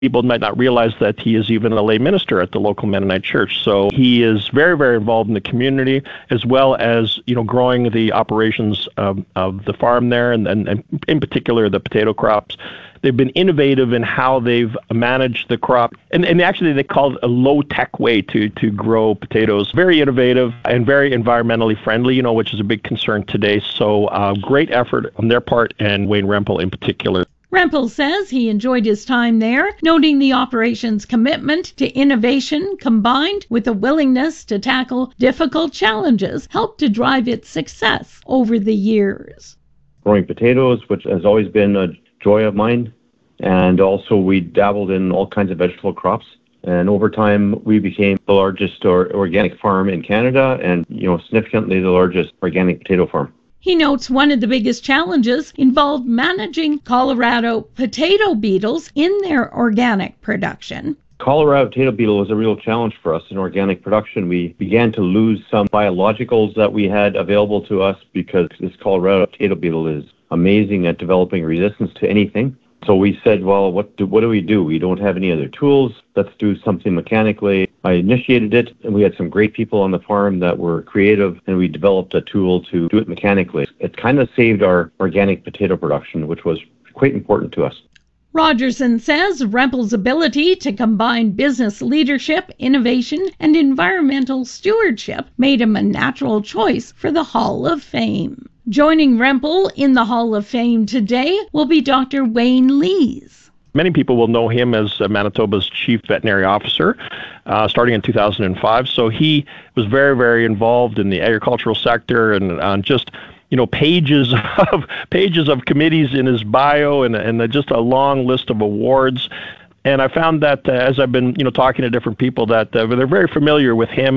People might not realize that he is even a lay minister at the local Mennonite church. So he is very, very involved in the community, as well as, growing the operations of the farm there, and in particular the potato crops. They've been innovative in how they've managed the crop. And actually they call it a low-tech way to grow potatoes. Very innovative and very environmentally friendly, which is a big concern today. So great effort on their part, and Wayne Rempel in particular. Rempel says he enjoyed his time there, noting the operation's commitment to innovation combined with a willingness to tackle difficult challenges helped to drive its success over the years. Growing potatoes, which has always been a joy of mine, and also we dabbled in all kinds of vegetable crops. And over time, we became the largest organic farm in Canada, and significantly the largest organic potato farm. He notes one of the biggest challenges involved managing Colorado potato beetles in their organic production. Colorado potato beetle was a real challenge for us in organic production. We began to lose some biologicals that we had available to us because this Colorado potato beetle is amazing at developing resistance to anything. So we said, well, what do we do? We don't have any other tools. Let's do something mechanically. I initiated it, and we had some great people on the farm that were creative, and we developed a tool to do it mechanically. It kind of saved our organic potato production, which was quite important to us. Rogerson says Rempel's ability to combine business leadership, innovation, and environmental stewardship made him a natural choice for the Hall of Fame. Joining Rempel in the Hall of Fame today will be Dr. Wayne Lees. Many people will know him as Manitoba's chief veterinary officer, starting in 2005. So he was very, very involved in the agricultural sector, and on just pages of committees in his bio, and just a long list of awards. And I found that as I've been talking to different people, that they're very familiar with him